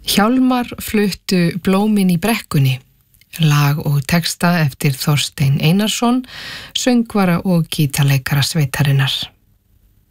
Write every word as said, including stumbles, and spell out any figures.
Hjálmar fluttu Blómin í brekkunni, lag og texta eftir Þorstein Einarsson, söngvara og gítarleikara sveitarinnar.